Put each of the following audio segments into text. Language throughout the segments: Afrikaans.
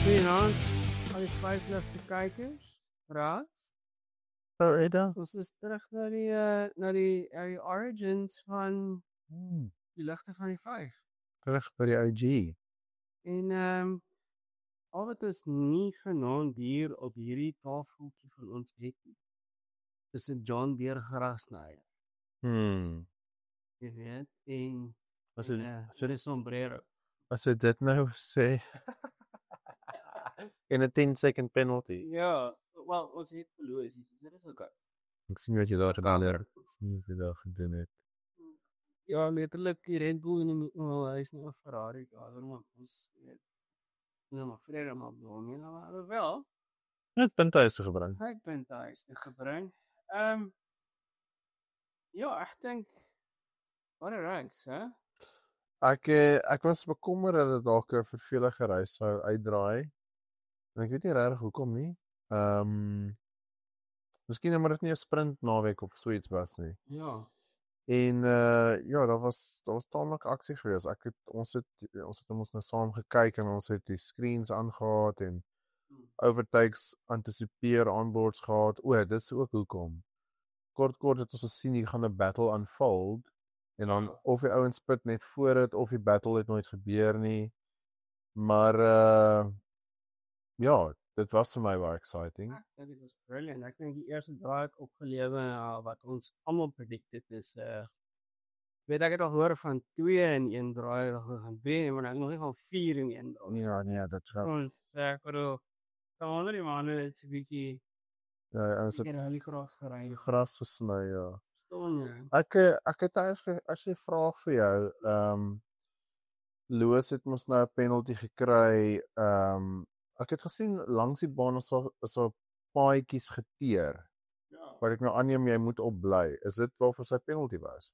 Goeienaand, al die vyfligte kykers, raas. Edda. Ons is terug na die origins van die ligte van die vyf. Terug by die OG. En al wat ons nie vanaand hier op hierdie tafeltjie van ons het nie, is 'n John Deere grasnyer. Jy weet, en As en, dit so 'n sombrero. as jy dit nou sê in 'n 10-second penalty. Ja, wel, ons het verloor, so dit is okay. Ek sien wat jy daar gedaan het. Ek sien wat jy daar gedoen het. Ja, letterlik die Red Bull en hy is nou 'n Ferrari, daarom ons weet. Nou maar vrede maar bloem, maar wel. Net punte huis toe gebring. Hy het punte huis toe gebring. Ja, ek dink wat 'n race, hè? Ek was bekommer dat dit dalk 'n vervelige reis sou uitdraai. En ek weet nie regtig hoekom nie. Miskien omdat dit nie 'n sprint naweek of so iets was nie. Ja. En ja, daar was taamlik aksie gewees. Ons het ons nou saam gekyk en ons het die screens aangehad en overtakes antisipeer onboards gehad. Dis ook hoekom. Kort het ons gesien hier gaan 'n battle unfold en dan of die ouens spit net voor dit of die battle het nooit gebeur nie. Maar ja, dit was vir my baie exciting. Ek dink dit was brilliant. Ek dink die eerste draai het opgelewer wat ons almal predicted is weet ek het al gehoor van 2 in 1 draai gaan wen, maar ek nog nie van 4 in 1 draai. Nee, dit was Ons ek bedoel dan onder die manne het 'n bietjie ons het hulle gras gery. gras gesny, ja. Verstaan jy? Ek het as jy vraag vir jou, Lewis het mos nou 'n penalty gekry. Ek het gesien langs die baan is al paadjies geteer. Ja. Wat ek nou aanneem jy moet opbly. Is dit waarvoor sy penalty was?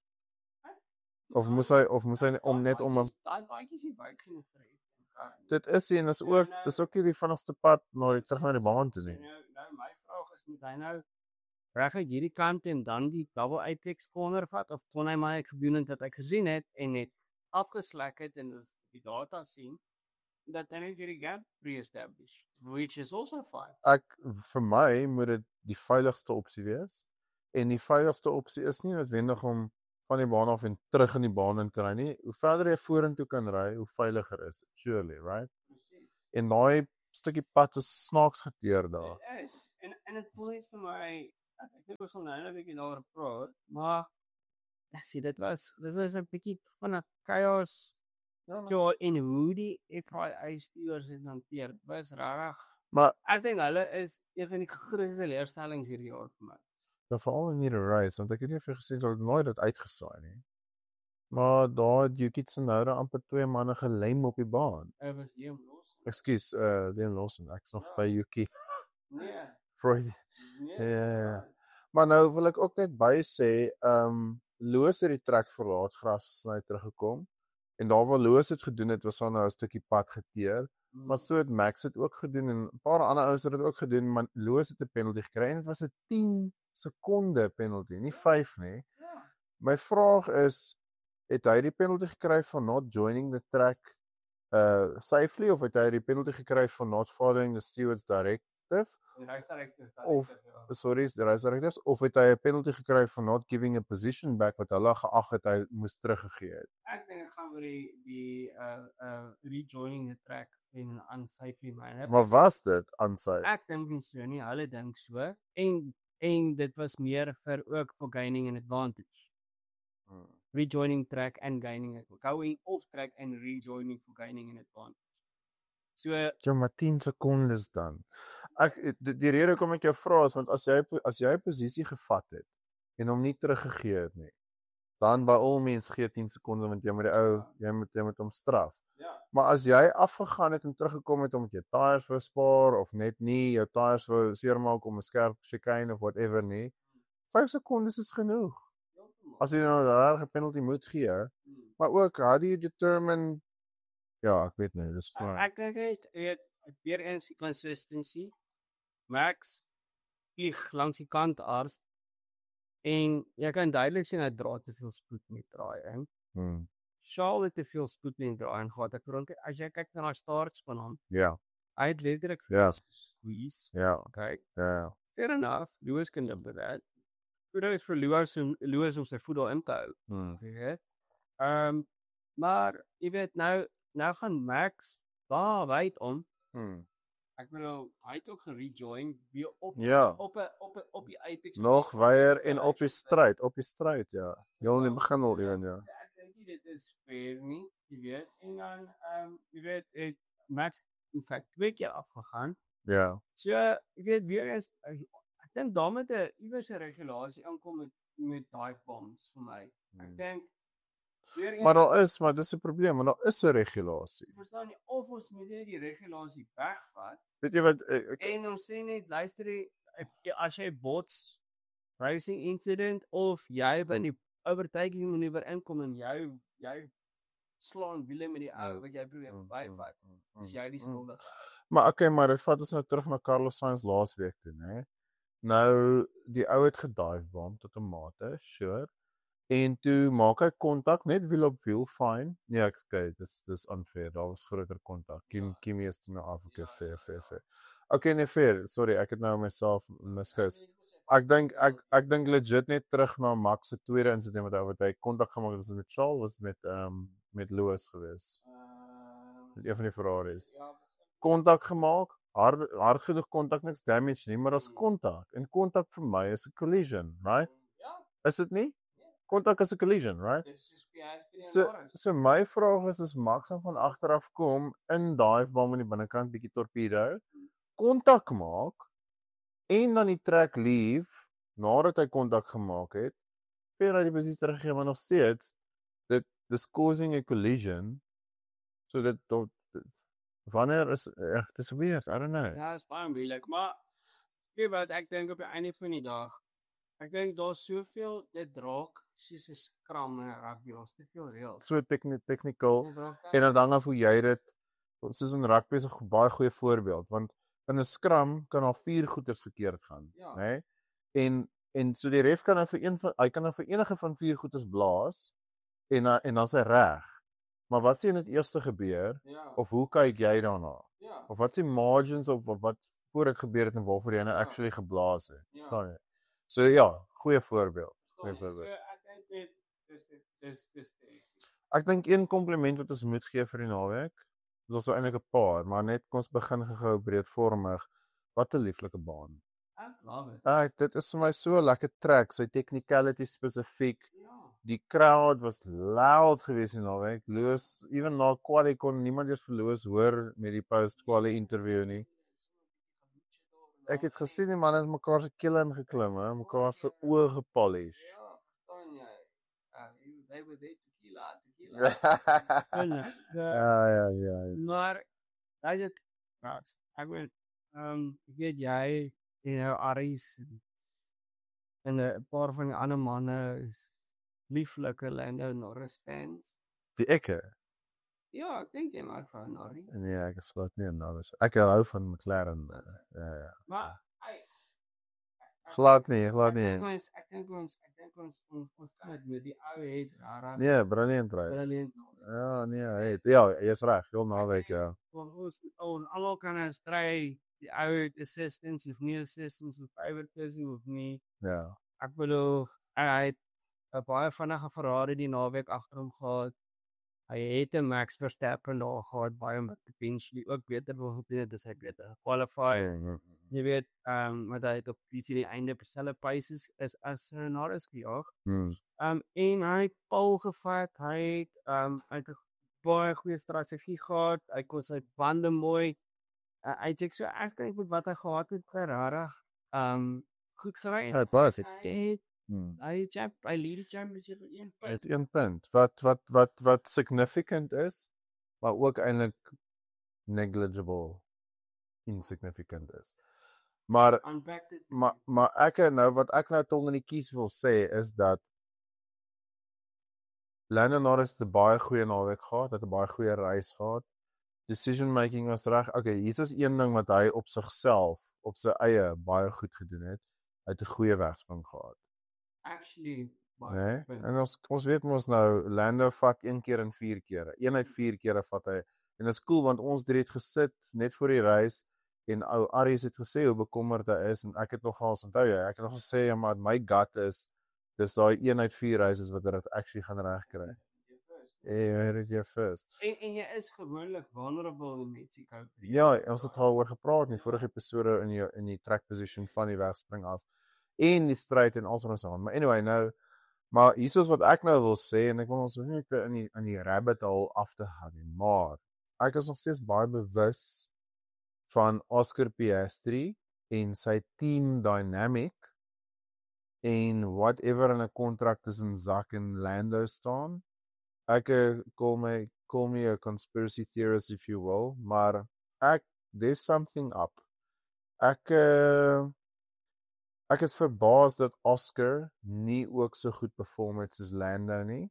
Of moes hy om net om 'n daai baadjies nie baie genoeg kry. Dit is en is ook nie die vinnigste pad terug na die baan toe nie. Nou my vraag is moet hy nou reg uit hierdie kant en dan die double apex corner vat of kon hy maar gedoen het wat ek gesien het en net afgeslek het en die data sien dat hy net hierdie gap re-establish, which is also fine. Vir my moet dit die veiligste opsie wees. En die veiligste opsie is nie noodwendig om van die baan af en terug in die baan in te ry nie. Hoe verder jy vorentoe kan ry, hoe veiliger is dit, surely, right? Presies. En daai stukkie pad is snaaks geteer daar. Dit is en dit voel net vir my ek dink ons sal nou 'n bietjie daaroor praat, maar ek sê dit was 'n bietjie van 'n chaos. Ja, en hoe die FIA stuurs het hanteer, was rarig. Maar ek dink hulle is een van die grootste teleurstellings hierdie jaar vir my. dan veral in hierdie race, want ek het nie vir gesien dat nooit dit uitgesaai nie. Maar daar het Yuki Tsunoda amper 2 manne gelem op die baan. Dit was Liam Lawson. Ekskuus, Liam Lawson, ek's nog by Yuki. Nee. Freud. Nee. Ja. Maar nou wil ek ook net by sê, Lewis het die trek verlaat, gras gesny teruggekom. En daar waar Lewis het gedoen het, was daar nou 'n stukkie pad geteer. Maar so het Max het ook gedoen en 'n paar ander ouens het dit ook gedoen, maar Lewis het 'n penalty gekry en dit was 'n 10 sekonde penalty, nie 5 nie. Ja. My vraag is, het hy die penalty gekry for not joining the track safely of het hy die penalty gekry for not following the steward's directive? Of die race directives, of het hy 'n penalty gekry for not giving a position back wat hulle geag het hy moes teruggegee het? Ek dink ek gaan oor die rejoining the track in an unsafely manner. Maar was dit unsafe? Ek dink nie so nie, hulle dink so. En dit was meer vir ook for gaining an advantage. Rejoining track and gaining it. Going off track and rejoining for gaining an advantage. So Ja, maar 10 sekondes dan. Die rede hoekom ek jou vra is want as jy 'n posisie gevat het en hom nie teruggegee het nie, dan by al mens gee 10 sekondes want jy moet hom straf. ja, Maar as jy afgegaan het en teruggekom het omdat jy tyres wou spaar of net nie jou tyres wou seermaak om 'n skerp chicane of whatever nie, 5 sekondes is genoeg. As jy nou 'n regte penalty moet gee, maar ook how do you determine ja, ek weet nie, dis vir ek dink dit weer eens die consistency. Max vlieg langs die kant aars en jy kan duidelik sien hy dra te veel spoed met draai, hè. Charles het te veel spoed met draai en gehad. Ek dink as jy kyk na daai starts van hom, ja. Hy het letterlik Ja. gesqueeze. Ja, Okay. ja. Fair enough. Lewis can live with that. Goed is vir Lewis om sy voet daarin te hou. Jy weet. Maar jy weet nou gaan Max daar wyd om. Ek bedoel, hy het ook gerejoin weer op Ja. op die Apex. Nog weier en op die stryd, ja. Heel in die begin al ewen, ja. Ek dink nie dit is fair nie, jy weet. En dan jy weet, het Max in feite 2 keer afgegaan. Ja. So, jy weet weer eens ek dink daarmee 'n iewers 'n regulasie inkom met dive bombs vir my. Ek dink weer eens Maar dis 'n probleem, want daar is 'n regulasie. Ek verstaan nie of ons moet net die regulasie wegvat. Weet jy wat En ons sê net luister as jy bots racing incident of jy by die overtaking maneuver inkom en jy slaan wiele met die ou wat jy probeer byvat. Dis jy die skuldig. Maar okay, maar dit vat ons nou terug na Carlos Sainz laasweek toe, né? Nou die ou het gedive bomb tot 'n mate, sure. En toe maak hy kontak net wiel op wiel, fine. Nee, ek sê dis unfair. Daar was groter kontak. Kimi is toe nou af, okay, fair. Okay, nee, fair. Sorry, ek het nou myself misgous. Ek dink legit net terug na Max se tweede insident wat hy kontak gemaak het met Charles, was met Lewis gewees. Met een van die Ferraris. Kontak gemaak, hard genoeg kontak, niks damage nie, maar daar's kontak. En kontak vir my is 'n collision, right? Is dit nie? Kontak is 'n collision, right? So my vraag is Max van agter af kom in dive bomb aan die binnekant bietjie torpedo, kontak maak en dan die track leave nadat hy kontak gemaak het, vir hy die posisie teruggee, maar nog steeds this causing a collision. So dit wanneer is dis weird, I don't know. Ja, is baie moeilik, maar weet wat ek dink op die einde van die dag. Ek dink daar's soveel dit raak soos 'n scrum in rugby, daar's te veel reëls. So technical en dan af hoe jy dit soos in rugby is 'n baie goeie voorbeeld, want in 'n scrum kan daar 4 goeters verkeerd gaan, né? En so die ref kan dan hy kan dan vir enige van 4 goeters blaas en dan sy reg. Maar wat sien dit eerste gebeur? Of hoe kyk jy daarna? Of wat sien margins of wat voor dit gebeur het en waarvoor jy nou actually geblaas het? Verstaan jy? So ja, goeie voorbeeld. So ek dink dit dis ek dink een kompliment wat ons moet gee vir die naweek. Dit was eintlik 'n paar, maar net kom ons begin gehou breedvormig. Wat 'n lieflike baan. Ek love it. Dit is vir my so lekker track, sy technicality spesifiek. Die crowd was loud geweest die naweek. Lewis, even na quali kon niemand eers vir Lewis hoor met die post-quali interview nie. Ek het gesien die manne het mekaar se kille ingeklim, mekaar se oë gepolish. Ja, verstaan jy? They were there tequila. Ja. Maar daai dit ek weet jy Aries en 'n paar van die ander manne is lieflike Lando Norris fans. Die ekke? Ja, ek dink jy maak van Norris. Nee, ek is glad nie 'n Norris. Ek hou van McLaren. Ja. Maar glad nie. Ek dink ons kan dit met die ou het rara. Nee, brilliant race. Ja, nee, jy's reg, heel naweek, ja. Ons almal kan stry die ou assistance of nie assistance of favoritism of nie. Ja. Ek bedoel hy het 'n baie vinnige Ferrari die naweek agter hom gehad. Hy het 'n Max Verstappen daar gehad, baie met potentially ook beter wil gedoen, dis hy beter qualify. Jy weet, met hy het op die einde dieselfde paces is as Norris gejaag. En hy het pole gevat, hy het 'n baie goeie strategie gehad, hy kon sy bande mooi uitcheck, so ek dink met wat hy gehad het, regtig goed gery. Hy was dit. Hy lead die championship met 1 punt. Wat significant is, maar ook eintlik negligible, insignificant is. Maar ek wat ek nou tong in die kies wil sê is dat Lando Norris het 'n baie goeie naweek gehad, het 'n baie goeie race gehad. Decision making was reg. Okay, hier is een ding wat hy op sigself, op sy eie baie goed gedoen het. Hy het 'n goeie wegspring gehad. Actually, en ons weet mos nou Lando vat 1 keer en 4 kere. Een uit 4 kere vat hy En dit is cool want ons drie het gesit net voor die reis en ou Aries het gesê hoe bekommerd hy is en ek het nogals onthou jy, ek het nog gesê ja, maar my gut is dis daai 1 uit 4 reises wat dit actually gaan regkry. Heard it first. En jy is gewoonlik vulnerable in Mexico. Ja, ons het al oor gepraat in die vorige episode in die track position van die wegspring af. En die stryd en alles wat ons aan. Maar anyway, nou maar hier is wat ek nou wil sê en ek wil ons nie in die rabbit hole af te gaan nie, maar ek is nog steeds baie bewus van Oscar Piastri en sy team dynamic en whatever in 'n kontrak tussen Zak en Lando staan. Ek call me a conspiracy theorist if you will, maar there's something up. Ek is verbaas dat Oscar nie ook so goed perform het soos Lando nie.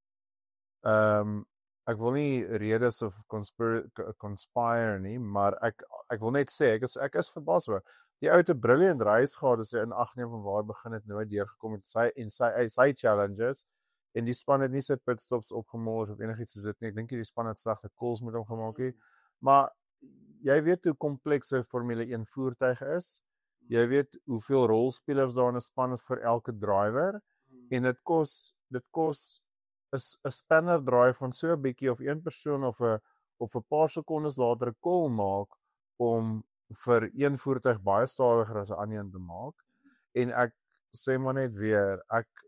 Ek wil nie redes of conspire nie, maar ek wil net sê ek is verbaas oor. Die ou het 'n brilliant race gehad as hy in ag neem van waar begin het nooit deurgekom het sy challenges en die span het nie sy pitstops opgemors of enigiets soos dit nie. Ek dink die span het sagte calls met hom gemaak het. Maar jy weet hoe kompleks 'n Formule 1 voertuig is. Jy weet hoeveel rolspelers daar in 'n span is vir elke driver en dit kos 'n spanner draai van so 'n bietjie of een persoon of 'n paar sekondes later 'n call maak om vir een voertuig baie stadiger as 'n ander een te maak. En ek sê maar net weer,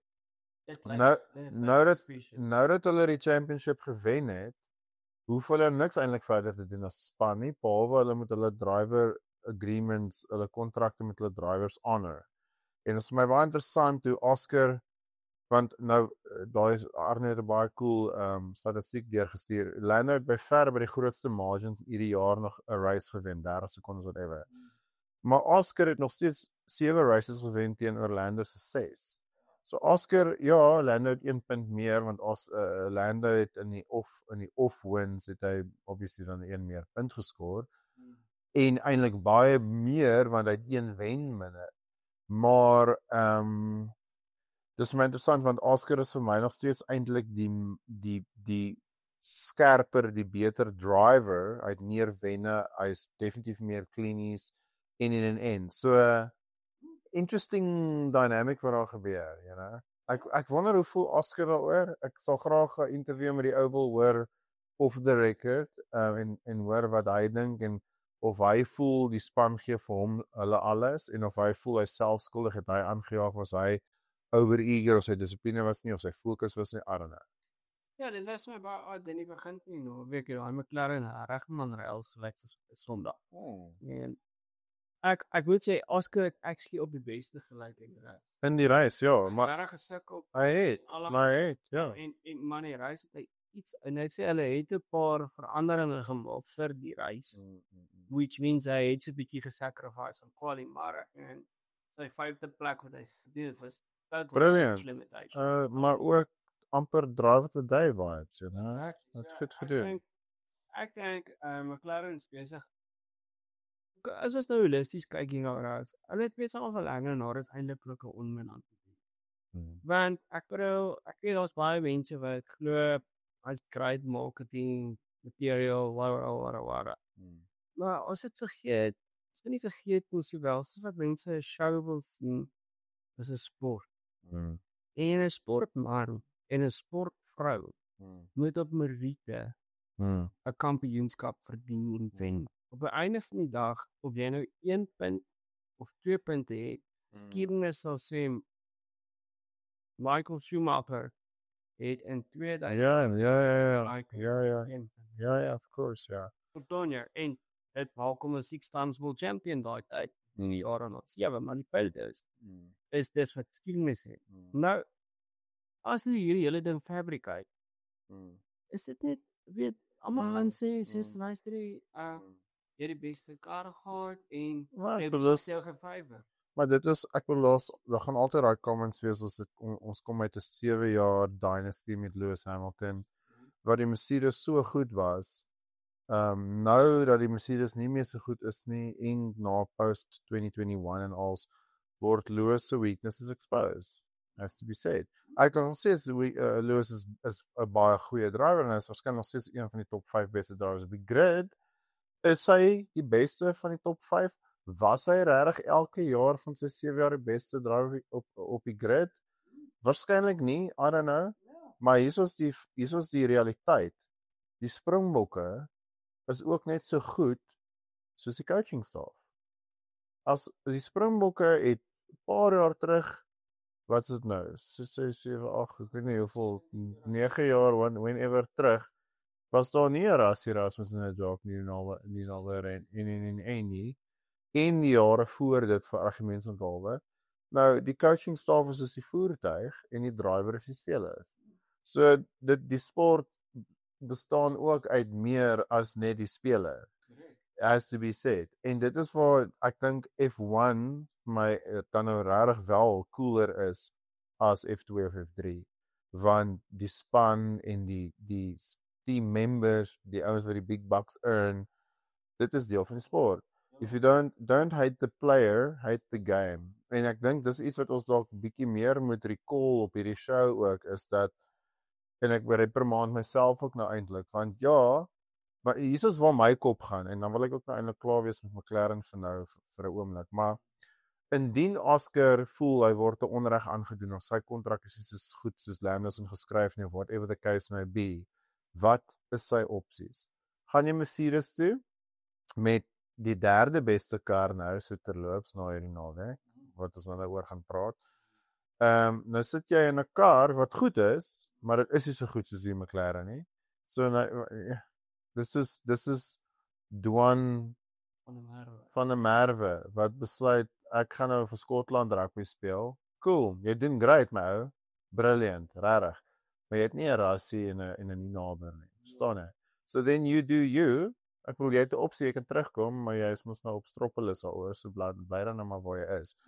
nou dat hulle die championship gewen het, hoef hulle niks eintlik verder te doen as span nie, behalwe hulle moet hulle driver agreements, hulle kontrakte met hulle drivers honor. En dit is my baie interessant hoe Oscar, want nou daai Arne het 'n baie cool statistiek deurgestuur. Lando het by ver by die grootste margins hierdie jaar nog 'n race gewen, 30 sekondes whatever. Maar Oscar het nog steeds 7 races gewen teen Orlando se 6. So Oscar, ja, Lando het 1 punt meer want Lando het in die off wins het hy obviously dan 1 meer punt geskoor. En eintlik baie meer want hy het 1 wen minder. Maar dis my interessant want Oscar is vir my nog steeds eintlik die skerper, die beter driver. Hy het meer wenne, hy is definitief meer cleanies en. So interesting dynamic wat daar gebeur, you know. Ek wonder hoe voel Oscar daaroor. Ek sal graag 'n interview met die ou wil hoor off the record en hoor wat hy dink en of hy voel die span gee vir hom hulle alles en of hy voel hy self skuldig het hy aangejaag was hy over-eager of sy dissipline was nie of sy fokus was nie, I don't know. Ja, dit was my baie odd in die begin nie, nou weet jy, daai McLaren regman rails gelyk soos Sondag. En ek moet sê Oscar het actually op die beste gelyk in die race. In die race, ja, maar reg gesukkel. Hy het, ja. En man, die race het hy iets en ek sê hulle het 'n paar veranderinge gemaak vir die race. Which means hy het 'n bietjie gesacrifice aan quali maar en sy 5de plek wat hy gedoen was brilliant. Maar ook amper drive of the day vibes, you know. That's fit for doing. Ek dink McLaren is besig. As ons nou holisties kyk hier na race, hulle het weet saam verlang en nou is eintlik 'n onmin. Want ek weet daar's baie mense wat glo as great marketing material whatever. Maar ons het vergeet, ons moet nie vergeet hoe sowel soos wat mense 'n show wil sien, is 'n sport. En 'n sportman en 'n sportvrou moet op meriete 'n kampioenskap verdien en wen. Op die einde van die dag, of jy nou 1 punt of 2 punte het, skiedenis sal sê Michael Schumacher het in 2000 Ja, of course, ja. Antonio en het Malcolm 'n 6 times world champion daai tyd in die jare 7, maar die punt is dis wat skiedenis het. Nou as jy hierdie hele ding fabricate, is dit net weet almal aan sê luister jy die beste kar gehad en jy sê gefavor. Maar dit is ek bedoel daar gaan altyd daai comments wees as ons kom uit 'n 7 jaar dynasty met Lewis Hamilton waar die Mercedes so goed was. Nou dat die Mercedes nie meer so goed is nie en na post 2021 en als word Lewis se weaknesses exposed. has to be said. Ek kan nog steeds Lewis is 'n baie goeie driver en hy is waarskynlik nog steeds een van die top 5 beste drivers op die grid. Is hy die beste van die top 5? Was hy regtig elke jaar van sy 7 jaar die beste driver op die grid? Waarskynlik nie, I don't know. Maar hier is die realiteit. Die Springbokke is ook net so goed soos die coaching staff. As die Springbokke het 'n paar jaar terug, wat is dit nou? 6, 7, 8, ek weet nie hoeveel 9 jaar whenever terug was daar nie 'n Erasmus en 'n Jock nie nie. En die jare voor dit vir argumentsenthalwe. Nou die coaching staff is die voertuig en die driver is die speler. So die sport bestaan ook uit meer as net die speler. Has to be said. En dit is waar ek dink F1 my dan nou regtig wel cooler is as F2 of F3, want die span en die team members, die ouens wat die big bucks earn, dit is deel van die sport. If you don't hate the player, hate the game. En ek dink dis iets wat ons dalk bietjie meer moet recall op hierdie show ook, is dat, en ek reprimand myself ook nou eintlik, want ja, maar hier is waar my kop gaan, en dan wil ek ook nou eintlik klaar wees met McLaren vir nou, vir 'n oomblik, maar indien Oscar voel hy word 'n onreg aangedoen of sy kontrak is nie so goed soos Lando geskryf nie, of whatever the case may be, wat is sy opsies? Gaan jy Mercedes toe met die derde beste kar nou so terloops na hierdie naweek, wat ons nou oor gaan praat. Nou sit jy in 'n kar wat goed is, maar dit is nie so goed soos die McLaren nie. So nou dis is Dwan van der Merwe wat besluit ek gaan nou vir Skotland rugby speel. Cool, jy doen great my ou. Brilliant, regtig. Maar jy het nie 'n rassie en 'n naber nie. Verstaan jy? So then you do you. Ek bedoel jy het 'n opsie, jy kan terugkom, maar jy is mos nou op Stropolis daaroor, so bly dan nou maar waar jy is.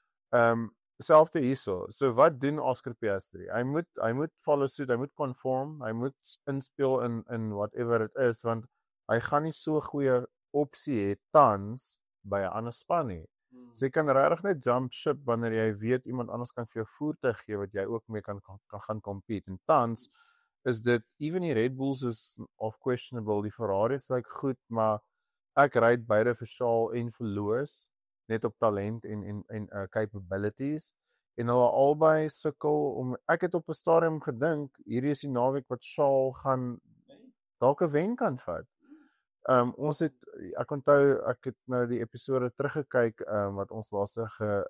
Selfde hierso. So wat doen Oscar Piastri? Hy moet follow suit, hy moet conform, hy moet inspel in whatever it is, want hy gaan nie so goeie opsie hê tans by 'n ander span nie. So jy kan regtig net jump ship wanneer jy weet iemand anders kan vir jou voertuig gee wat jy ook mee kan gaan compete. En tans is dit even die Red Bulls is of questionable, die Ferraris lyk goed, maar ek ry beide vir Charles en vir Lewis net op talent en capabilities, en hulle albei sukkel om, ek het op 'n stadium gedink hierdie is die naweek wat Charles gaan dalk 'n wen kan vat. Ons het, ek onthou ek het nou die episode teruggekyk wat ons laaste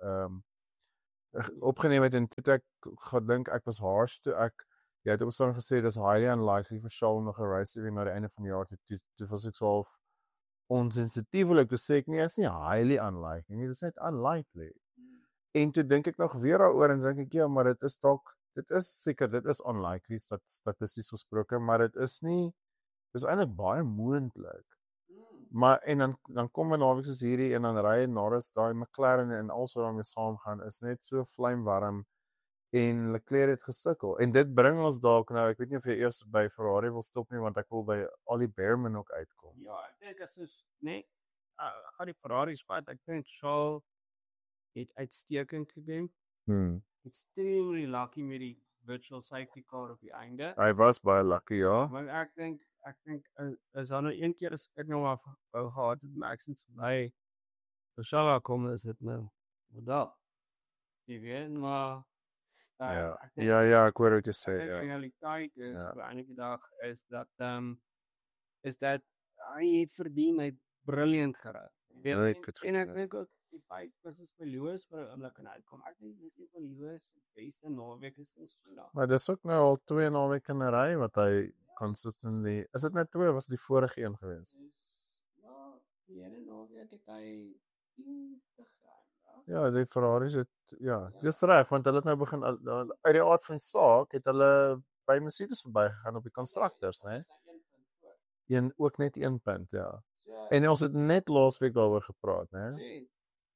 opgeneem het, en toe ek gedink ek was harsh toe jy het op staan gesê dis highly unlikely vir Charles nog 'n race te wen na die einde van die jaar, toe was ek so onsensitiewelik te sê ek nie, is nie highly unlikely nie, dis net unlikely. En toe dink ek nog weer daaroor en dink ek ja, maar dit is seker, dit is unlikely statisties gesproke, maar dit is eintlik baie moontlik. Maar en dan kom 'n naweek soos hierdie en dan ry Norris daai McLaren en also daarmee saamgaan is net so vlamwarm en Leclerc het gesukkel. En dit bring ons dalk nou, ek weet nie of jy eers by Ferrari wil stop nie, want ek wil by Ollie Bearman ook uitkom. Ja, ek dink as is gaan die Ferrari squad, ek dink Charles het uitstekend gedoen. Extremely lucky met die virtual safety car op die einde. Hy was baie lucky, ja. Maar ek dink as daar nou een keer is ek nou maar wou gehad het Max en verby Charles kom, is dit nou daar. Jy weet, maar ja, ek hoor wat jy sê. Die realiteit is op 'n ander dag is dat hy het verdien, hy het brilliant gery. En ek dink ook die feit versus vir Lewis vir 'n oomblik kan uitkom. Ek dink dis nie vir Lewis die beste naweek is in Sondag. Maar dis ook nou al 2 naweke in 'n ry wat hy consistently. Is dit net 2 was die vorige een gewees? Ja, die ene naweek het hy 10 gegaan. Ja, die Ferraris het dis reg, want hulle het nou begin uit die aard van saak het hulle by Mercedes verbygegaan op die constructors, né? Ook net 1 punt, ja. En ons het net laasweek daaroor gepraat, né?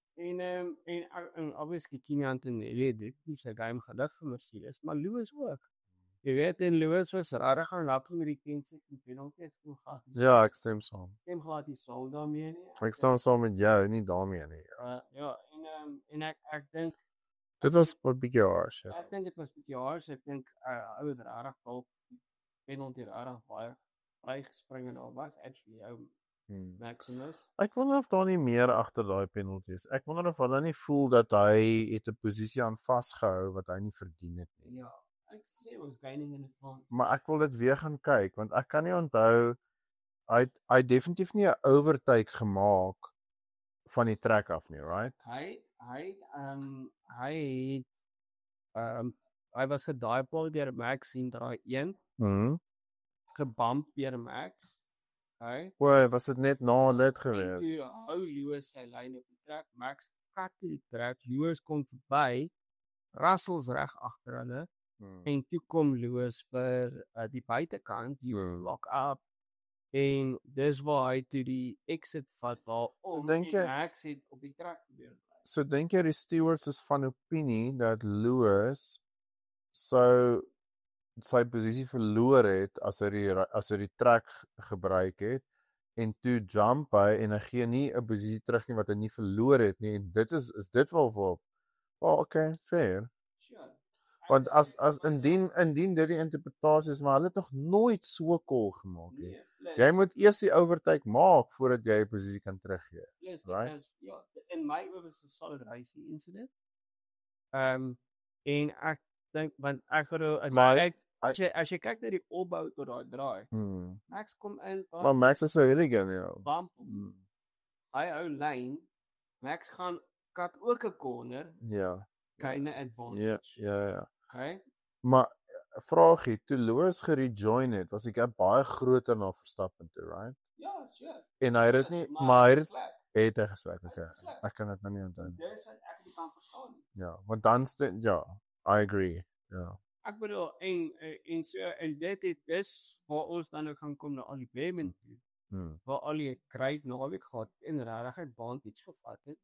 En obviously Kimi Antonelli dit is 'n game gelig vir Mercedes, maar Lewis ook. Jy weet, en Lewis was regtig unlucky met die Kensington penalty gehad. Ja, ek stem saam. Stem glad die sou daarmee nie. Ek stem saam met jou, nie daarmee nie. Ja, en ek dink Dit was 'n bietjie harsh. Ja. Ek dink dit was 'n bietjie hard. Ek dink ou het regtig wel penalty regtig baie vrygespring en daar was actually ou Maximus. Ek wonder of daar nie meer agter daai penalty is. Ek wonder of hulle nie voel dat hy het 'n posisie aan vasgehou wat hy nie verdien het nie. Ja, ek sê was gaining in advance. Maar ek wil dit weer gaan kyk want ek kan nie onthou hy het definitief nie 'n overtake gemaak van die trek af nie, right? Hy was gedaaipaal deur Max in draai 1, gebump deur Max. O, was dit net na dit gewees? Toe hou Lewis sy lyn op die trek, Max kat die trek, Lewis kom verby, Russell's reg agter hulle en toe kom Lewis vir die buitekant, die lock up en dis waar hy toe die exit vat waar Max het op die trek gebeur. So dink jy die stewards is van opinie dat Lewis sou sy posisie verloor het as hy die trek gebruik het en toe jump hy en hy gee nie 'n posisie terug nie wat hy nie verloor het nie en dit is dit wel vir okay, fair. Sure. Want as indien dit die interpretasie is, maar hulle het nog nooit so call gemaak nie. Jy moet eers die overtake maak voordat jy 'n posisie kan teruggee. Yes, right? Ja, in my oor was 'n solid racing incident. En ek dink want ek gou as jy kyk na die opbou tot daai draai. Max kom in. Maar Max is so hooligan, ja. Bump. Hy hou lyn. Max gaan kat ook 'n corner. Ja. Keine advantage. Ja. Okay. Maar vraagie, toe Lewis gerejoin het, was die gap baie groter na Verstappen toe, right? Ja, sure. En hy het dit nie, maar hy het hy gesluit. Okay. Ek kan dit nou nie onthou nie. Dis wat ek nie kan verstaan nie. Ja, want dan ja, I agree. Ja. Ek bedoel en so en dit is waar ons dan nou gaan kom na al die Bremen toe. Waar al die great naweek gehad en regtig baan iets gevat het.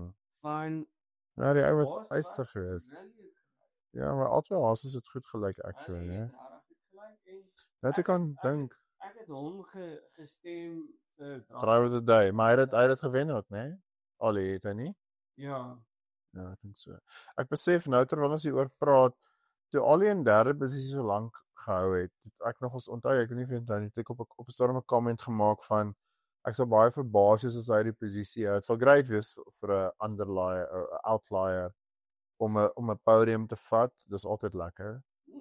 Van ja, die ou was yster geweest. Ja, maar altyd Haas is dit goed gelyk actually, hè. Net ek kan dink. Ek het hom gestem Driver of the day, maar hy het dit gewen ook, né? Allie het hy nie? Ja. Ja, ek dink so. Ek besef nou terwyl ons hier oor praat, toe Allie in derde posisie so lank gehou het, ek nog ons onthou, ek weet nie of jy onthou nie, ek op 'n storm 'n comment gemaak van ek sal baie verbaas wees as hy die posisie hou. Dit sal great wees vir 'n underlier, 'n outlier om 'n podium te vat. Dis altyd lekker.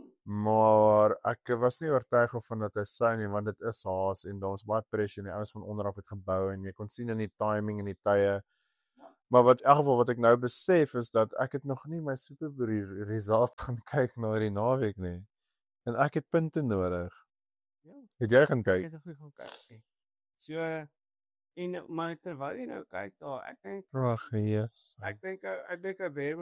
Maar ek was nie oortuig van dat hy sou nie, want dit is Haas en daar's baie pressure en die ouens van onder af het gebou en jy kon sien in die timing en die tye. Maar in elk geval wat ek nou besef is dat ek het nog nie my Super Bowl result gaan kyk na die naweek nie. En ek het punte nodig. Ja. Het jy gaan kyk? Ek het nog gaan kyk. So en maar terwyl jy nou kyk daar, ek dink Ag, yes. Ek dink hy weer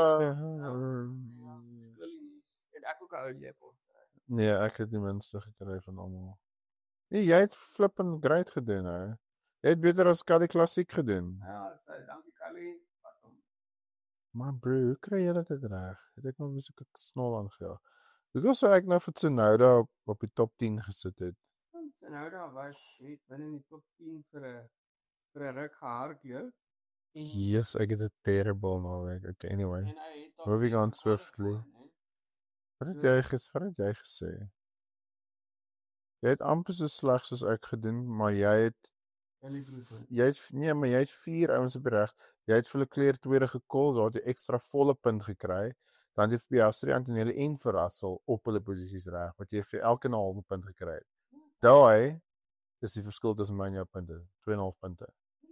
en ek ook ou Lepel. Nee, ek het die minste gekry van almal. Nee, jy het flippend great gedoen, hè. Jy het beter as Kali klassiek gedoen. Ja, dankie Kali. Maar bro, hoe kry jy dit reg? Het ek nog so 'n snol aangehou. Hoekom sou ek nou vir Tsunoda op die top 10 gesit het? Tsunoda was binne die top 10 vir 'n ruk gehardloop. Yes, ek het 'n terrible naweek. Okay, anyway. Moving on swiftly. Wat het jy gesê? Jy het amper so sleg soos ek gedoen, maar jy het 4 ouens op die reg. Jy het vir Leclerc tweede gekol, daar het jy ekstra volle punt gekry. Dan het Piastri, Antonelli en Russell op hulle posisies reg, wat jy vir elke 'n halwe punt gekry het. Daai is die verskil tussen my en jou punte, 2,5 punte.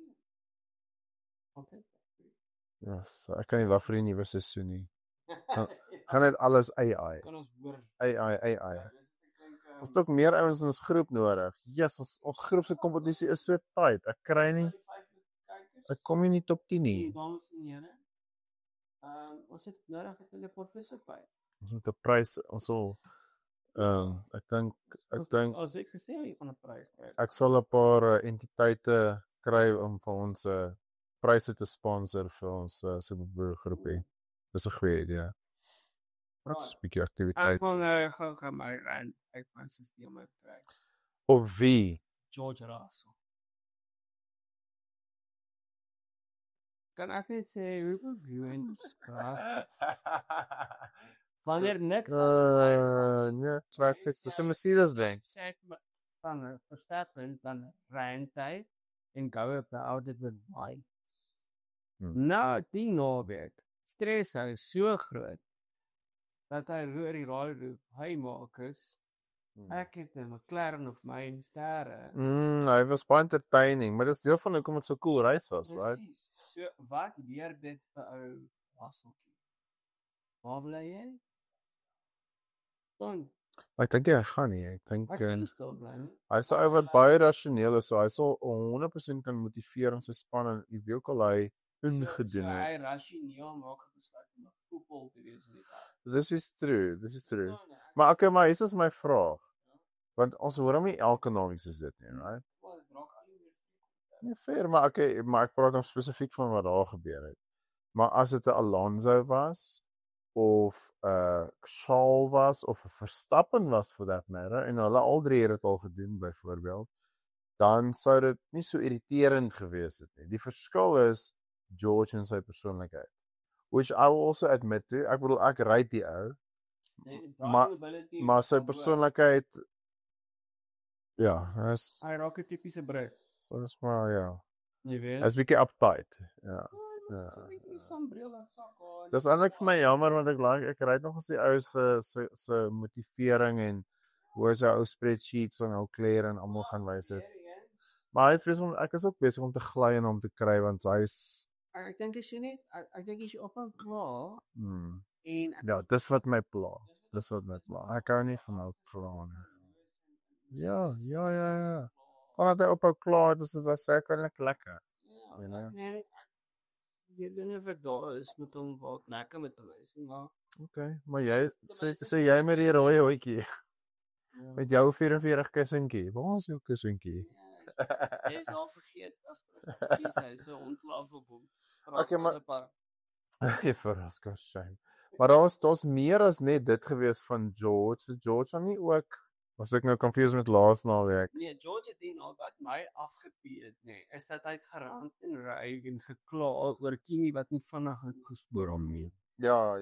Ja, so ek kan nie wag vir die nuwe seisoen nie. Gaan net alles AI. Kan ons hoor. AI. Ons het ook meer ouens in ons groep nodig. Yes, ons groep se kompetisie is so tight. Ek kry nie. Ek kom nie top 10 nie. Dames en here. Ons het nodig het hulle professor by. Ons moet 'n prys, ons sal ek dink as ek gesê aan 'n prys kry. Ek sal 'n paar entiteite kry om vir ons pryse te sponsor vir ons Super Bowl groepie. Dis 'n goeie idee. Wat 'n bietjie aktiwiteit. Ek wil nou gaan my ran uit my stelsel uittrek. Op wie? George Russell. kan ek net sê hoeveel viewings graag. Wanneer niks nee, track 6, dis 'n Mercedes ding. sê van Verstappen dan rent hy en gou op die altyd met baie. Nou die naweek stres hy so groot dat hy roer die radio hy maak is. Ek het 'n McLaren of my sterre. Hy was baie entertaining, maar dis deel van hoekom dit so cool reis was, right? Presies. So wat leer dit vir ou wasseltjie? Waar bly jy? Dan Ek dink hy gaan nie. Ek dink ek kan stil bly. hy's 'n ou wat baie rasioneel is, so hy sal 100% kan motiveer in sy span en wie ook al hy ingedoen So het. hy rasioneel maak 'n besluit om 'n voetbal te wees in die wêreld. This is true. Maar okay, maar hier is my vraag. Want ons hoor hom nie elke naweek soos dit nie, right? Wel, dit raak al hoe meer frequent. Nee, fair, maar okay, maar ek praat nou spesifiek van wat daar gebeur het. Maar as dit 'n Alonso was of 'n Charles was of 'n Verstappen was for that matter en hulle al drie het dit al gedoen byvoorbeeld, dan sou dit nie so irriterend gewees het nie. Die verskil is George en sy persoonlikheid. Which I will also admit to. Ek bedoel ek ry die ou, maar sy persoonlikheid hy raak 'n tipiese Brit. Soos maar Jy weet. Hy's bietjie uptight. Ja. So 'n bietjie sombreel en sak aan. Dis eintlik vir my jammer want ek ry nog as die ou se motivering en hoe hy sy ou spreadsheets en ou klere en almal gaan wys het. Maar hy is besig ek is ook besig om te gly en hom te kry want hy's Ek dink as jy net ek dink as jy ophou kla en ja, dis wat my pla. Ek hou nie van ou kla nie. Ja. Omdat hy ophou kla, dis dit was sekerlik lekker. Ja, nee, ek weet nie of ek daar is met hom wat lekker met hom is nie, maar Okay, maar jy sê jy met die rooi hondjie. Met jou 44 kussentjie. Waar is jou kussentjie? Jy is al vergeet as presies hy so ontlaaf op hom. Okay, maar jy verras shame. Maar daar's meer as net dit gewees van George. George dan nie ook was ek nou confused met laas naweek. Nee, George het nie nou wat my afgepeet nie. Is dat hy gerand en ry en gekla oor Kimi wat nie vinnig gespoor hom nie. Ja.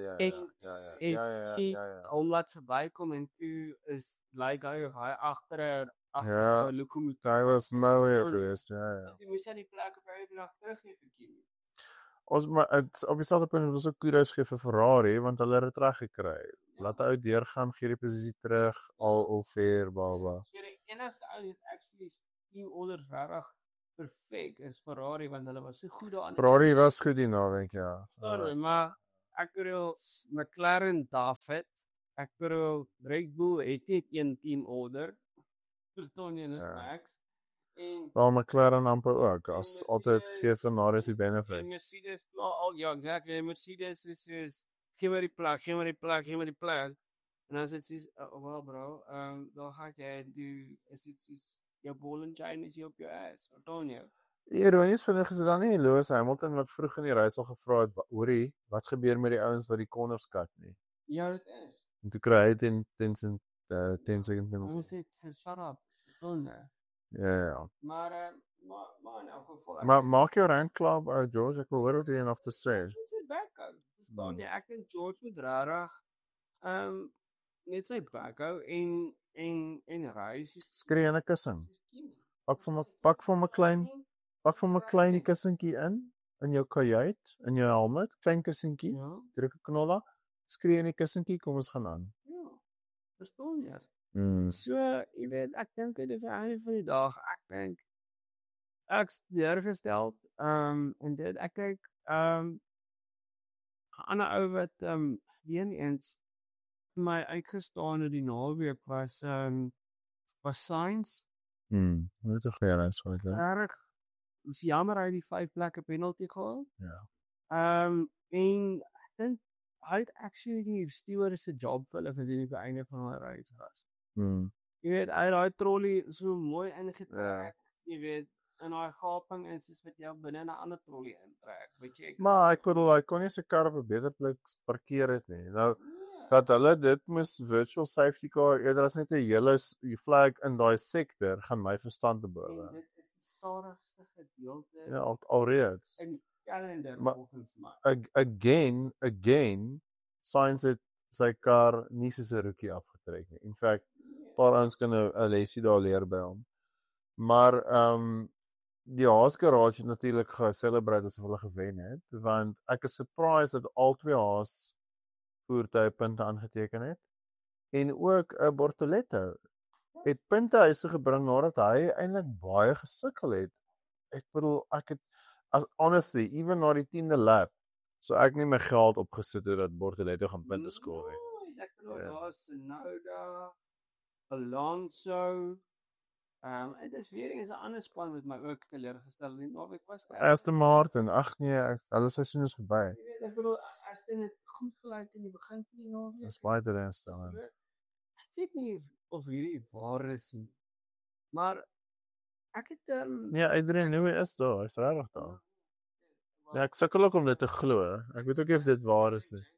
Omdat sy bykom en toe is like hy agter 'n lokomotief. Hy was nowhere gewees. Ja. Jy moes die plek op hy dag teruggee vir Kimi. Ons maar op dieselfde punt was ook kudos gee vir Ferrari want hulle het dit reg gekry. Laat hy uit deurgaan, gee die posisie terug, all fair baba. So die enigste ou is actually team orders regtig perfek is Ferrari want hulle was so goed daaraan. Ferrari was goed die naweek, ja. Maar ek bedoel McLaren David, ek bedoel Red Bull het net een team order. Verstaan jy net Max? En wel McLaren amper ook as altyd gee Ferrari die benefit. Mercedes al exactly. Mercedes is gee my die plek. En as dit is well bro, dan gaan jy doen is dit jou ball and chain is op jou ass. Verstaan jy? Ironies vinnig is dit dan nie Lewis Hamilton wat vroeg in die race al gevra het, hoorie, wat gebeur met die ouens wat die corners cut nie? Ja, dit is. En toe kry hy 10 second penalty. Ons het shut up. Sonde. Ja. Maar in elk geval. Maar maak jou rand klaar ou George, ek wil hoor wat jy nog te sê. Dit is backup. Verstaan jy? Ek dink George moet rarig net sy backup en reis. Skree in 'n kussing. Pak vir my klein kussentjie in jou kajuit, in jou helmet, klein kussentjie. Ja. Druk 'n knolla, skree in die kussentjie, kom ons gaan aan. Ja. Verstaan jy? So, jy weet, ek dink dit is einde van die dag. Ek dink ek's deurgestel en dit ek kyk 'n ander ou wat eens my uitgestaan het die naweek was Sainz. Moet ek weer eens hoor. Erg. Dis jammer hy die 5 plekke penalty gehad. Ja. En ek dink hy het actually die steward se job vir hulle gedoen op die einde van die race was. Jy weet, hy het daai trolley so mooi ingetrek. Jy weet, en daai gaping is soos wat jy binne 'n ander trolley intrek, weet jy. Maar ek bedoel hy kon nie sy kar op 'n beter plek parkeer het nie. Nou dat hulle dit moes virtual safety car eerder as net 'n hele flag in daai sektor gaan my verstand te bowe. En dit is die stadigste gedeelte. Ja, alreeds. En calendar Maar- volgens my. Again, Sainz het sy kar nie soos 'n rookie afgetrek nie. In fact, paar ouens kan 'n lesie daar leer by hom. Maar die Haas Garage het natuurlik ge-celebrate asof hulle gewen het, want ek is surprised dat al twee Haas voertuie punte aangeteken het. En ook 'n Bortoleto het punte huis toe gebring nadat hy eintlik baie gesukkel het. Ek bedoel, ek het honestly, even na die 10de lap, so ek nie my geld opgesit het dat Bortoleto gaan punte skoor nie. Ek bedoel, Ja. daar's Tsunoda, Alonso, en dis weer eens 'n ander span wat my ook teleurgestel het. Die naweek was Aston Martin, ag nee, hulle seisoen is verby. Jy weet, ek bedoel, Aston het goed gelyk in die begin van die naweek. Dis baie teleurstellend. Ek weet nie of hierdie waar is nie. Maar ek het Nee, Adrian Newey is daar, hy's regtig daar. Ja, ek sukkel ook om dit te glo. Ek weet ook nie of dit waar is nie.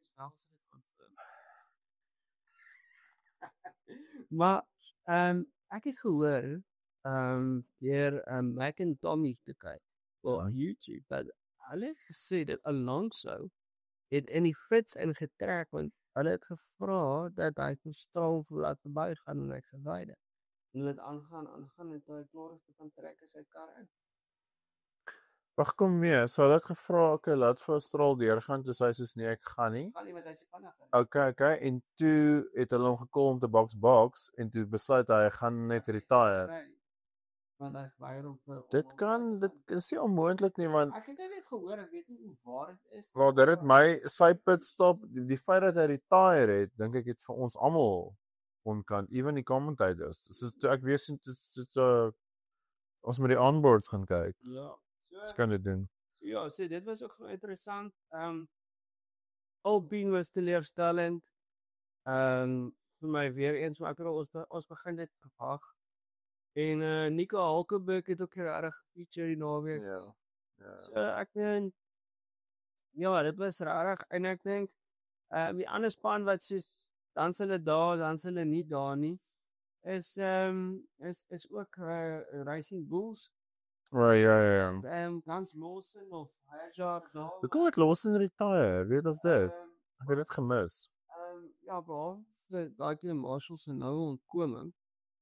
Maar ek het gehoor deur Mac en Tommy te kyk op YouTube dat hulle het gesê dat Alonso het in die fits ingetrek want hulle het gevra dat hy kon straal voor laat verbygaan en hy gewy het. En hulle het aangaan en toe hy klaar is te kan trek as sy kar in. Wag, kom mee. So hulle het gevra, okay, laat vir 'n straal deurgaan, toe sê hy soos nee, ek gaan nie. Gaan nie met hy se vinniger. Okay, en toe het hulle hom gekom om te box en toe besluit hy gaan net retire. Want hy weier om vir Dit is nie onmoontlik nie, want Ek het net gehoor, ek weet nie hoe waar dit is. wel dit het my sy pitstop, die feit dat hy retire het, dink ek het vir ons almal onkant, even die commentators. Dis toe ek weet ons met die onboards gaan kyk. Ja. Ons kan dit doen. Ja, so dit was ook interessant. Alpine was teleurstellend. Vir my weer eens, maar ek het ons begin dit verwag. En Nico Hulkenberg het ook regtig gefeature die naweek. Ja. So ek dink ja, dit was regtig en ek dink die ander span wat soos dan hulle daar, dan hulle nie daar nie. Is ook Racing Bulls. Right, ja. Lance Lawson of Hajar daar. Hoe kom ek Lawson retire? Weet ons dit? Ek het dit gemis. Ja, behalwe daai keer Marshall se nou ontkoming.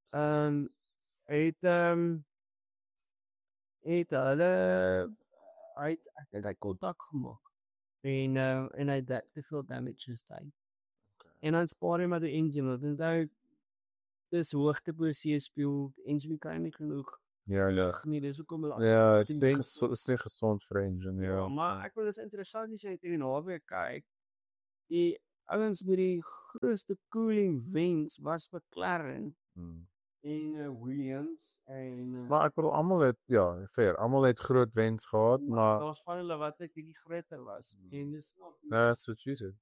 Het hulle hy kontak gemaak. En hy het te veel damage gestay. En dan spaar hy maar die engine, want onthou dis hoogteposisie speel, die engine kan nie genoeg. Ja. Nee, dis hoekom hulle Ja, dit is nie gesond vir engine, ja. maar ek wil dis interessant as jy dit in die naweek kyk. Die ouens met die grootste cooling wins was McLaren en Williams en Maar ek bedoel almal het fair, almal het groot wens gehad, maar daar's van hulle wat net bietjie groter was. En dis nog that's what she said.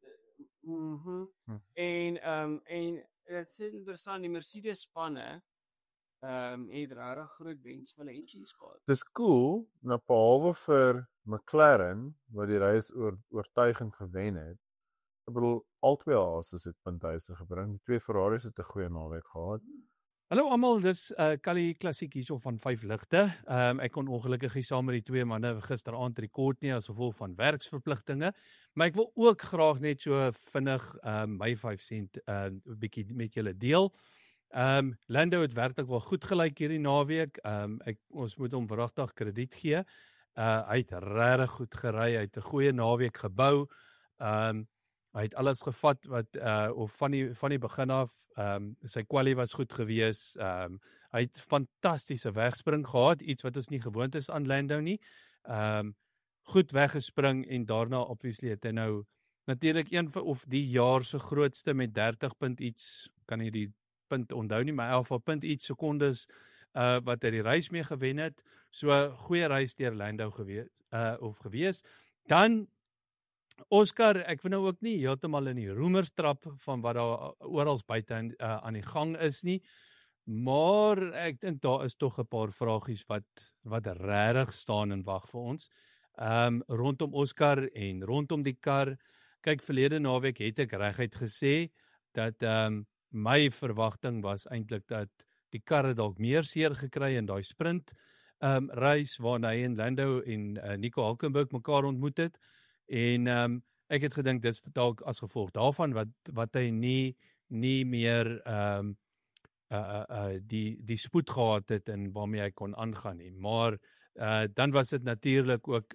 En dit is interessant, die Mercedes spanne het regtig groot wens vir hulle engines gehad. Dis cool, nou behalwe vir McLaren wat die race oortuigend gewen het. Ek bedoel al twee Haas het punte huis toe gebring. Die twee Ferraris het 'n goeie naweek gehad. Hallo almal, dis Kali Klassiek hierso van 5 ligte. Ek kon ongelukkig nie saam met die twee manne gisteraand rekord nie as gevolg van werksverpligtinge, maar ek wil ook graag net so vinnig my 5 sent 'n bietjie met julle deel. Lando het werklik wel goed gelyk hierdie naweek. Ons moet hom wragtig krediet gee. Hy het regtig goed gery, hy het 'n goeie naweek gebou. Hy het alles gevat wat of van die begin af, sy kwalie was goed gewees. Hy het fantastiese wegspring gehad, iets wat ons nie gewoond is aan Lando nie. Goed weggespring en daarna obviously het hy nou natuurlik een of die jaar se grootste met 30 punt iets, kan nie die punt onthou nie, maar in elk geval punt iets sekondes wat hy die reis mee gewen het. So goeie reis deur Lando gewees. Dan Oscar, ek vind nou ook nie heeltemal in die roemerstrap van wat daar oral buite aan die gang is nie, maar ek dink daar is tog 'n paar vragies wat regtig staan en wag vir ons. Rondom Oscar en rondom die kar. Kyk, verlede naweek het ek reguit gesê dat my verwagting was eintlik dat die kar het dalk meer seer gekry in daai sprint. reis waarna hy en Lando en Nico Hulkenberg mekaar ontmoet het. En ek het gedink dis dalk as gevolg daarvan wat hy nie meer die spoed gehad het en waarmee hy kon aangaan nie. Maar dan was dit natuurlik ook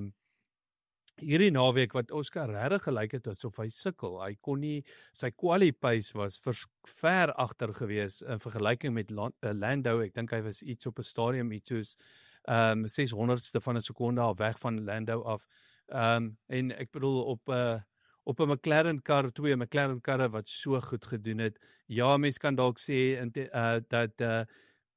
hierdie naweek wat Oscar regtig gelyk het asof hy sukkel. Hy kon nie, sy quali pace was ver agter gewees in vergelyking met Lando. Ek dink hy was iets op 'n stadium iets soos 600ste van 'n sekonde al weg van Lando af. En ek bedoel op 'n McLaren kar, 2 McLaren karre wat so goed gedoen het. Ja, mens kan dalk sê dat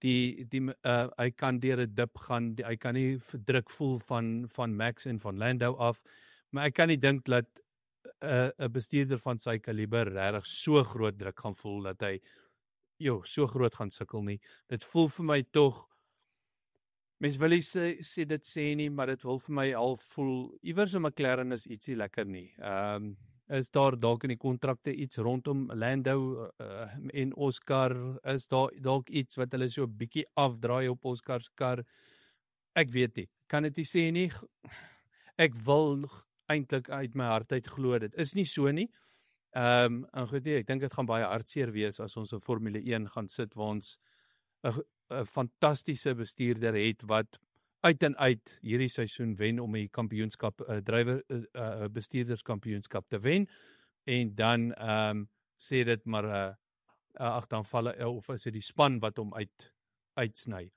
hy kan deur 'n dip gaan, hy kan nie druk voel van Max en van Lando af, maar ek kan nie dink dat 'n bestuurder van sy kaliber regtig so groot druk gaan voel dat hy so groot gaan sukkel nie. Dit voel vir my tog, mens wil nie sê dit sê nie, maar dit wil vir my al voel iewers in McLaren is ietsie lekker nie. Is daar dalk in die kontrakte iets rondom Lando en Oscar, is daar dalk iets wat hulle so 'n bietjie afdraai op Oscar se kar? Ek weet nie, kan dit nie sê nie. Ek wil eintlik uit my hart uit glo dit is nie so nie. En goed, ek dink dit gaan baie hartseer wees as ons 'n Formule 1 gaan sit waar ons 'n fantastiese bestuurder het wat uit en uit hierdie seisoen wen om die kampioenskap bestuurderskampioenskap te wen, en dan sê dit maar dan val of is dit die span wat hom uitsny.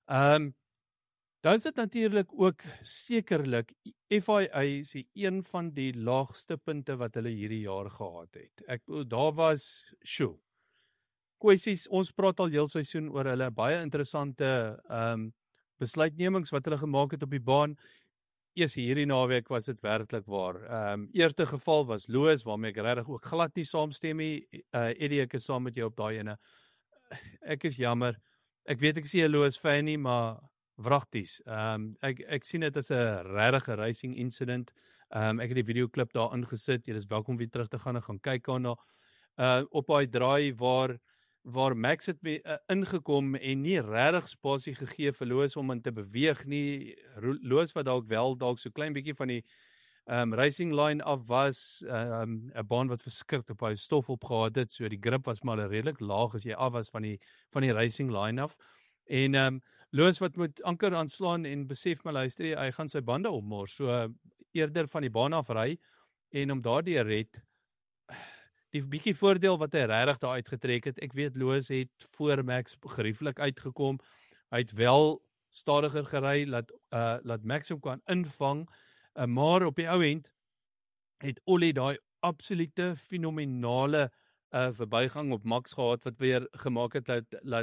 Dan is dit natuurlik ook sekerlik FIA is een van die laagste punte wat hulle hierdie jaar gehad het. Daar was kwessies, ons praat al heel seisoen oor hulle baie interessante besluitnemings wat hulle gemaak het op die baan. Eers hierdie naweek was dit werklik waar. Eerste geval was Lewis, waarmee ek regtig ook glad nie saamstem nie. Eddie, ek is saam met jou op daai ene. Ek is jammer. Ek weet ek is nie 'n Lewis fan nie, maar wragties. Ek sien dit as 'n regte racing incident. Ek het die videoklip daar ingesit. Jy is welkom weer terug te gaan en gaan kyk daarna. Op daai draai waar Max het ingekom en nie regtig spasie gegee vir Lewis om in te beweeg nie. Lewis wat dalk so klein bietjie van die racing line af was, 'n baan wat verskrik op hy stof opgehad het, so die grip was maar redelik laag as jy af was van die racing line af. En Lewis wat moet anker aanslaan en besef maar luister, hy gaan sy bande ommors, so eerder van die baan af ry en om daardie red. Die bietjie voordeel wat hy regtig daar uitgetrek het, ek weet Lewis het voor Max gerieflik uitgekom, hy het wel stadiger gery, laat Max hom kan invang, maar op die ou end het Ollie daai absolute fenominale verbygang op Max gehad, wat weer gemaak het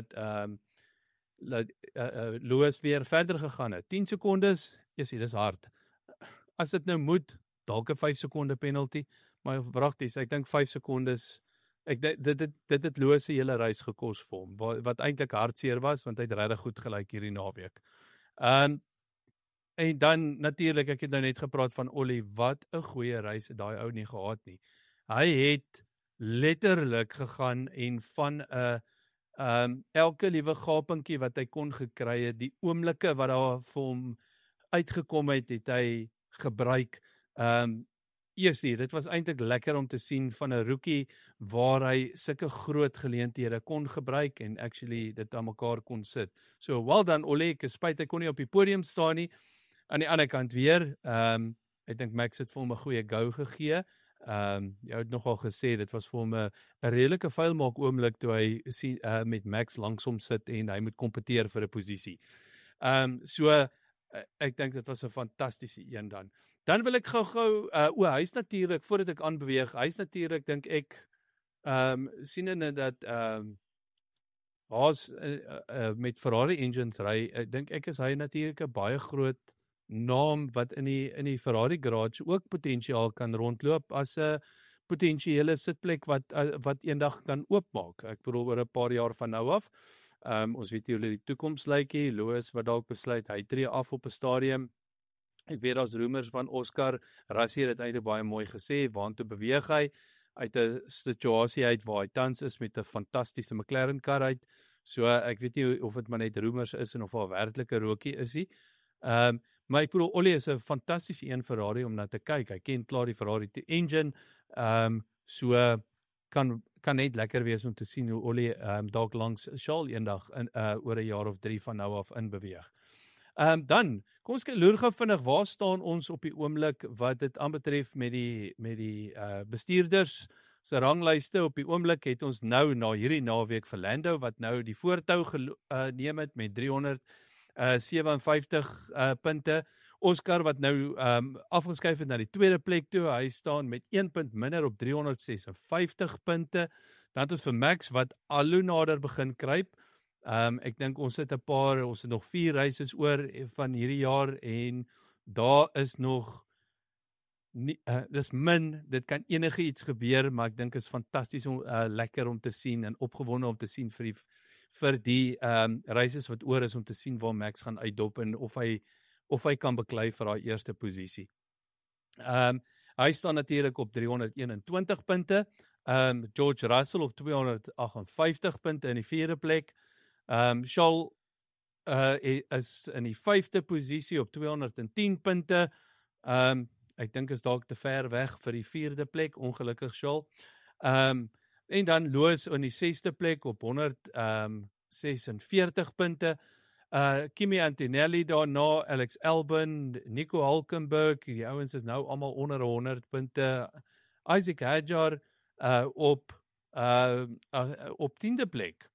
dat Lewis weer verder gegaan het. 10 sekondes, dis hard. As dit nou moet, dalk 'n 5 sekonde penalty, maar prakties, ek dink 5 sekondes, dit het Lewis se hele reis gekos vir hom, wat eintlik hartseer was, want hy het regtig goed gelyk hierdie naweek. En dan natuurlik, ek het nou net gepraat van Ollie, wat 'n goeie reis het daai ou nie gehad nie. Hy het letterlik gegaan en van 'n elke liewe gapinkie wat hy kon gekry het, die oomblikke wat daar vir hom uitgekom het hy gebruik. Dit was eintlik lekker om te sien van 'n rookie waar hy sulke groot geleenthede kon gebruik en actually dit aan mekaar kon sit. So well done Ollie, ek is spyt hy kon nie op die podium staan nie. Aan die ander kant weer, ek dink Max het vir hom 'n goeie go gegee. Jy het nogal gesê dit was vir hom 'n redelike vuilmaak oomblik toe hy met Max langs hom sit en hy moet kompeteer vir 'n posisie. So ek dink dit was 'n fantastiese een dan. Dan wil ek gou hy's natuurlik, voordat ek aanbeweeg, hy's natuurlik, dink ek, sien in dat Haas met Ferrari engines ry, dink ek is hy natuurlik 'n baie groot naam wat in die Ferrari garage ook potensiaal kan rondloop as 'n potensiële sitplek wat eendag kan oopmaak. Ek bedoel oor 'n paar jaar van nou af. Ons weet nie hoe die toekoms lyk nie. Lewis wat dalk besluit hy tree af op 'n stadium. Ek weet daar's rumors van Oscar. Rassie het eintlik baie mooi gesê, waantoe beweeg hy uit 'n situasie uit waar hy tans is met 'n fantastiese McLaren kar uit. So ek weet nie of dit maar net rumors is en of daar werklike rookie is nie. Maar ek bedoel Ollie is 'n fantastiese een Ferrari om na te kyk. Hy ken klaar die Ferrari engine. So kan net lekker wees om te sien hoe Ollie dalk langs Charles eendag oor 'n jaar of 3 van nou af inbeweeg. Dan kom ons loer gou vinnig, waar staan ons op die oomblik wat dit aanbetref met die bestuurders se ranglyste. Op die oomblik het ons nou na hierdie naweek vir Lando wat nou die voortou geneem het met 357 punte. Oscar wat nou afgeskuif het na die tweede plek toe, hy staan met 1 punt minder op 356 punte. Dan het ons vir Max wat al hoe nader begin kruip. Ek dink ons het nog 4 races oor van hierdie jaar en daar is nog dis min, dit kan enige iets gebeur, maar ek dink is fantasties lekker om te sien en opgewonde om te sien vir die races wat oor is om te sien waar Max gaan uitdop en of hy kan beklei vir daai eerste posisie. Hy staan natuurlik op 321 punte. George Russell op 258 punte in die 4de plek. Charles is in die 5de posisie op 210 punte. Ek dink is dalk te ver weg vir die 4de plek, ongelukkig Charles. En dan Lewis in die 6de plek op 146 punte. Kimi Antonelli daarna, Alex Albon, Nico Hulkenberg, die ouens is nou almal onder 100 punte. Isaac Hadjar op 10de plek.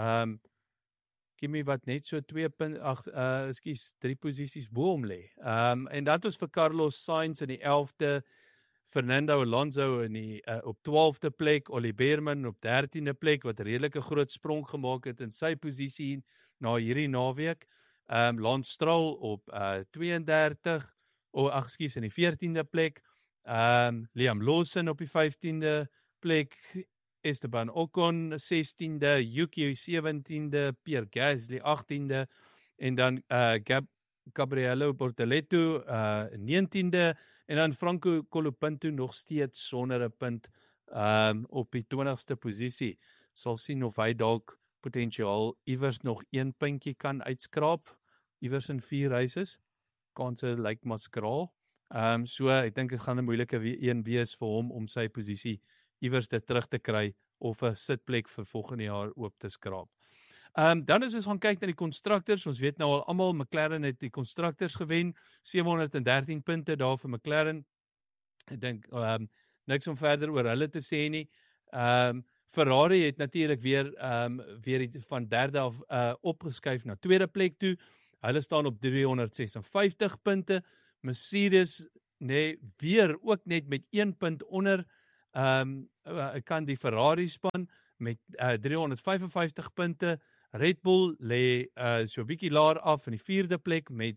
Kimi wat net so 3 posisies bo hom lê. En dan het ons vir Carlos Sainz in die 11de, Fernando Alonso op 12de plek, Ollie Beerman op 13de plek, wat 'n redelike groot sprong gemaak het in sy posisie na hierdie naweek. Lance Stroll op 32, in die 14de plek. Liam Lawson op die 15de plek, Esteban Ocon 16de, Yuki 17de, Pierre Gasly 18de, en dan Gabriele Bortoleto 19de, en dan Franco Colapinto nog steeds sonder 'n punt op die 20ste posisie. Sal sien of hy dalk potensiaal iewers nog 1 puntjie kan uitskraap, iewers in 4 races. Kanse lyk maar skraal. So ek dink dit gaan 'n moeilike een wees vir hom om sy posisie iewers dit terug te kry of 'n sitplek vir volgende jaar oop te skraap. Dan is ons gaan kyk na die constructors. Ons weet nou al almal, McLaren het die constructors gewen, 713 punte daar vir McLaren. Ek dink niks om verder oor hulle te sê nie. Ferrari het natuurlik weer van 3de af opgeskuif na 2de plek toe. Hulle staan op 356 punte. Mercedes weer ook net met 1 punt onder kan die Ferrari span met 355 punte. Red Bull lê so 'n bietjie laer af in die 4de plek met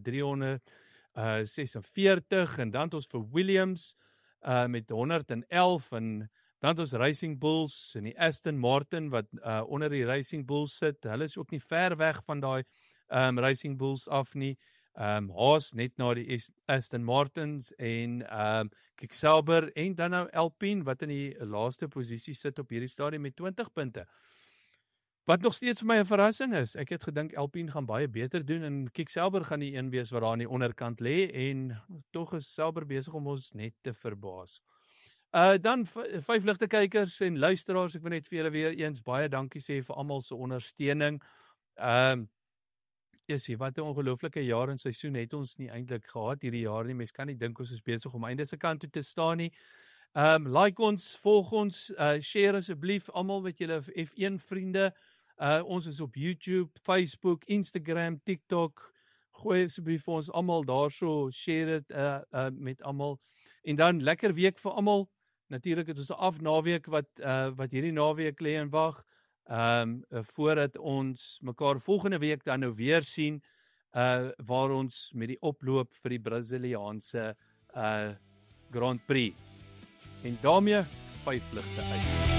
346, en dan het ons vir Williams met 111, en dan het ons Racing Bulls en die Aston Martin wat onder die Racing Bulls sit. Hulle is ook nie ver weg van daai Racing Bulls af nie. Haas net na die Aston Martins en Kik Sauber, en dan nou Alpine wat in die laaste posisie sit op hierdie stadium met 20 punte. Wat nog steeds vir my 'n verrassing is. Ek het gedink Alpine gaan baie beter doen en Kik Sauber gaan die een wees wat daar aan die onderkant lê, en tog is Sauber besig om ons net te verbaas. Dan 5 ligte kykers en luisteraars, ek wil net vir julle weer eens baie dankie sê vir almal se ondersteuning. Wat 'n ongelooflike jaar en seisoen het ons nie eintlik gehad hierdie jaar nie. Mens kan nie dink ons is besig om einde se kant toe te staan nie. Like ons, volg ons, share asseblief almal met julle F1 vriende. Ons is op YouTube, Facebook, Instagram, TikTok. Gooi asseblief vir ons almal daarso, share dit met almal. En dan lekker week vir almal. Natuurlik het ons 'n afnaweek wat hierdie naweek lê en wag. Voordat ons mekaar volgende week dan nou weer sien, waar ons met die oploop vir die Brasiliaanse Grand Prix. En daarmee 5 ligte uit.